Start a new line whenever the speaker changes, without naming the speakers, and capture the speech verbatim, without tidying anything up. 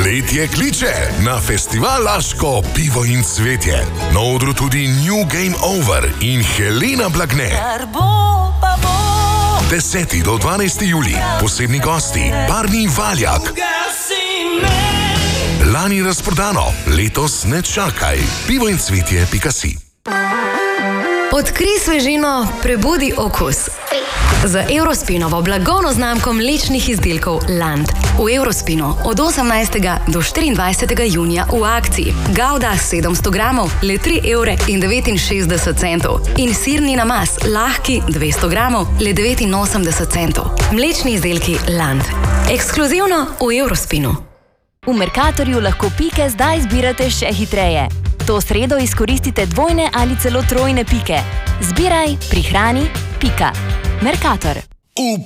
Poletje kliče na festival Laško pivo in cvetje. Na odru tudi New Game Over in Helena Blagne. deseti do dvanajsti julij, posebni gosti, Barni Valjak. Lani razprodano, letos ne čakaj. pivo in cvetje pika si.
Odkrij svežino, prebudi okus. Z Eurospinovo blagovno znamko mlečnih izdelkov Land. V Eurospinu od osemnajstega do štiriindvajsetega junija v akciji Gouda sedemsto gramov le tri evre in devetinšestdeset centov in sirni namaz lahki dvesto gramov le devetinosemdeset centov. Mlečni izdelki Land. Ekskluzivno v Eurospinu.
V Mercatorju lahko pike zdaj zbirate še hitreje. To sredo izkoristite dvojne ali celo trojne pike. Zbiraj, prihrani, pika. Mercator.